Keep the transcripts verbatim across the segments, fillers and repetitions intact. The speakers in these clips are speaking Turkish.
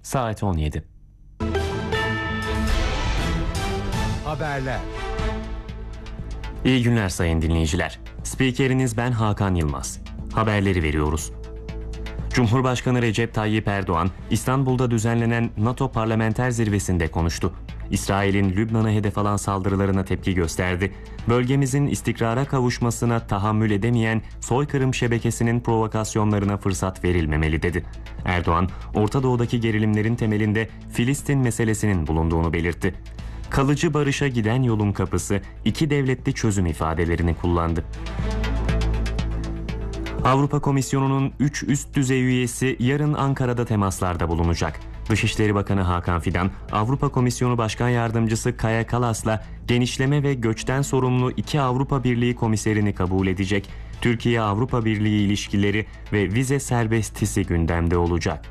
Saat on yedi. Haberler. İyi günler sayın dinleyiciler. Spikeriniz ben Hakan Yılmaz. Haberleri veriyoruz. Cumhurbaşkanı Recep Tayyip Erdoğan, İstanbul'da düzenlenen NATO Parlamenter Zirvesi'nde konuştu. İsrail'in Lübnan'a hedef alan saldırılarına tepki gösterdi. Bölgemizin istikrara kavuşmasına tahammül edemeyen soykırım şebekesinin provokasyonlarına fırsat verilmemeli dedi. Erdoğan, Orta Doğu'daki gerilimlerin temelinde Filistin meselesinin bulunduğunu belirtti. Kalıcı barışa giden yolun kapısı iki devletli çözüm ifadelerini kullandı. Avrupa Komisyonu'nun üç üst düzey üyesi yarın Ankara'da temaslarda bulunacak. Dışişleri Bakanı Hakan Fidan, Avrupa Komisyonu Başkan Yardımcısı Kaja Kallas'la genişleme ve göçten sorumlu iki Avrupa Birliği komiserini kabul edecek. Türkiye-Avrupa Birliği ilişkileri ve vize serbestisi gündemde olacak.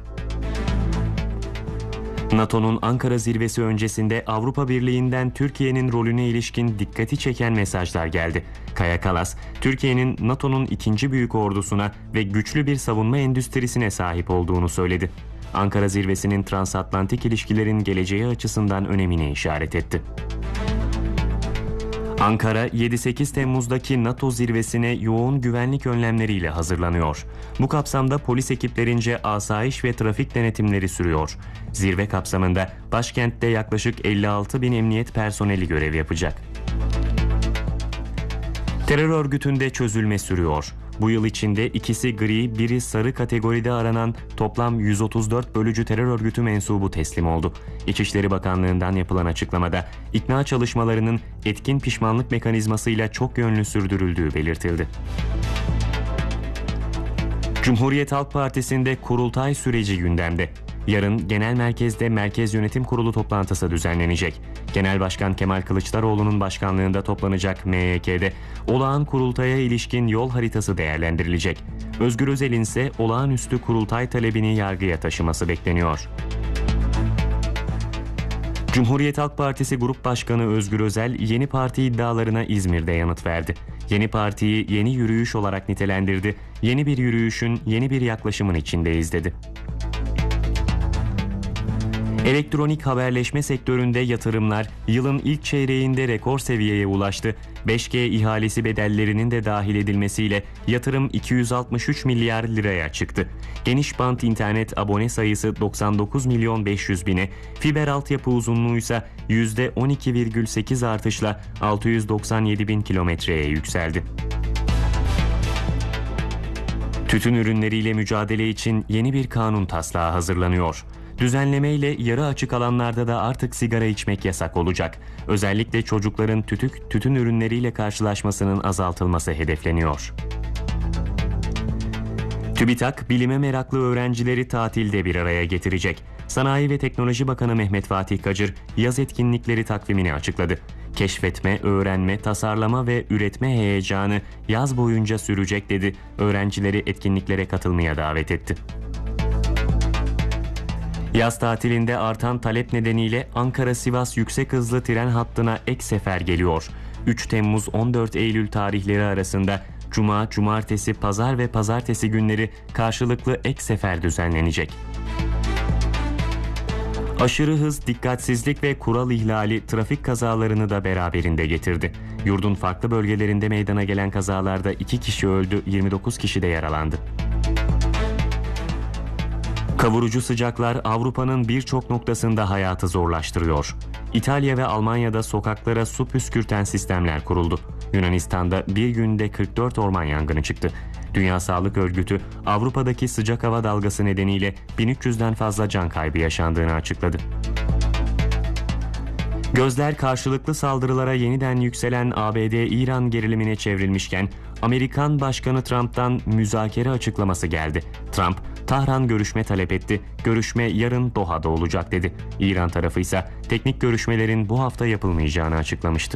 NATO'nun Ankara zirvesi öncesinde Avrupa Birliği'nden Türkiye'nin rolüne ilişkin dikkati çeken mesajlar geldi. Kaja Kallas, Türkiye'nin NATO'nun ikinci büyük ordusuna ve güçlü bir savunma endüstrisine sahip olduğunu söyledi. Ankara zirvesinin transatlantik ilişkilerin geleceği açısından önemine işaret etti. Ankara, yedi sekiz Temmuz'daki NATO zirvesine yoğun güvenlik önlemleriyle hazırlanıyor. Bu kapsamda polis ekiplerince asayiş ve trafik denetimleri sürüyor. Zirve kapsamında başkentte yaklaşık elli altı bin emniyet personeli görev yapacak. Terör örgütünde çözülme sürüyor. Bu yıl içinde ikisi gri, biri sarı kategoride aranan toplam yüz otuz dört bölücü terör örgütü mensubu teslim oldu. İçişleri Bakanlığı'ndan yapılan açıklamada ikna çalışmalarının etkin pişmanlık mekanizmasıyla çok yönlü sürdürüldüğü belirtildi. Cumhuriyet Halk Partisi'nde kurultay süreci gündemde. Yarın genel merkezde Merkez Yönetim Kurulu toplantısı düzenlenecek. Genel Başkan Kemal Kılıçdaroğlu'nun başkanlığında toplanacak M Y K'de olağan kurultaya ilişkin yol haritası değerlendirilecek. Özgür Özel'in ise olağanüstü kurultay talebini yargıya taşıması bekleniyor. Cumhuriyet Halk Partisi Grup Başkanı Özgür Özel yeni parti iddialarına İzmir'de yanıt verdi. Yeni partiyi yeni yürüyüş olarak nitelendirdi. Yeni bir yürüyüşün, yeni bir yaklaşımın içindeyiz dedi. Elektronik haberleşme sektöründe yatırımlar yılın ilk çeyreğinde rekor seviyeye ulaştı. beş G ihalesi bedellerinin de dahil edilmesiyle yatırım iki yüz altmış üç milyar liraya çıktı. Geniş bant internet abone sayısı doksan dokuz milyon beş yüz bine, fiber altyapı uzunluğu ise yüzde on iki virgül sekiz artışla altı yüz doksan yedi bin kilometreye yükseldi. Tütün ürünleriyle mücadele için yeni bir kanun taslağı hazırlanıyor. Düzenlemeyle yarı açık alanlarda da artık sigara içmek yasak olacak. Özellikle çocukların tütük, tütün ürünleriyle karşılaşmasının azaltılması hedefleniyor. TÜBİTAK, bilime meraklı öğrencileri tatilde bir araya getirecek. Sanayi ve Teknoloji Bakanı Mehmet Fatih Kacır, yaz etkinlikleri takvimini açıkladı. Keşfetme, öğrenme, tasarlama ve üretme heyecanı yaz boyunca sürecek dedi. Öğrencileri etkinliklere katılmaya davet etti. Yaz tatilinde artan talep nedeniyle Ankara-Sivas yüksek hızlı tren hattına ek sefer geliyor. üç Temmuz on dört Eylül tarihleri arasında Cuma, Cumartesi, Pazar ve Pazartesi günleri karşılıklı ek sefer düzenlenecek. Aşırı hız, dikkatsizlik ve kural ihlali trafik kazalarını da beraberinde getirdi. Yurdun farklı bölgelerinde meydana gelen kazalarda iki kişi öldü, yirmi dokuz kişi de yaralandı. Kavurucu sıcaklar Avrupa'nın birçok noktasında hayatı zorlaştırıyor. İtalya ve Almanya'da sokaklara su püskürten sistemler kuruldu. Yunanistan'da bir günde kırk dört orman yangını çıktı. Dünya Sağlık Örgütü, Avrupa'daki sıcak hava dalgası nedeniyle bin üç yüzden fazla can kaybı yaşandığını açıkladı. Gözler karşılıklı saldırılara yeniden yükselen A B D-İran gerilimine çevrilmişken, Amerikan Başkanı Trump'tan müzakere açıklaması geldi. Trump, Tahran görüşme talep etti. Görüşme yarın Doha'da olacak dedi. İran tarafı ise teknik görüşmelerin bu hafta yapılmayacağını açıklamıştı.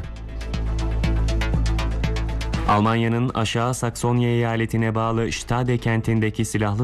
Almanya'nın Aşağı Saksonya eyaletine bağlı Stade kentindeki silahlı